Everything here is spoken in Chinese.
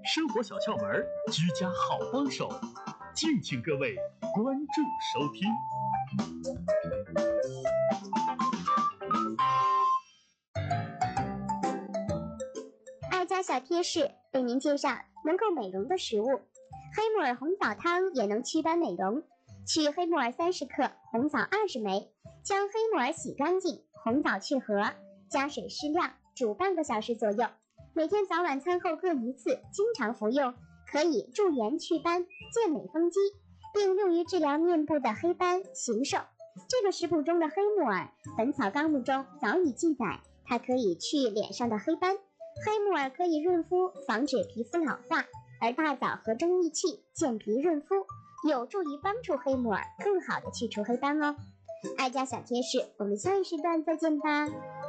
生活小窍门，居家好帮手，敬请各位关注收听。 爱家小贴士为您介绍能够美容的食物。黑木耳红枣汤也能祛斑美容。取黑木耳30克，红枣20枚，将黑木耳洗干净，红枣去核，加水适量，煮半个小时左右。每天早晚餐后各1次，经常服用，可以驻颜祛斑、健美丰肌，并用于治疗面部的黑斑、形瘦。这个食谱中的黑木耳，《本草纲目》中早已记载，它可以去脸上的黑斑。黑木耳可以润肤，防止皮肤老化，而大枣和中益气，健脾润肤，有助于帮助黑木耳更好的去除黑斑哦。爱家小贴士，我们下一时段再见吧。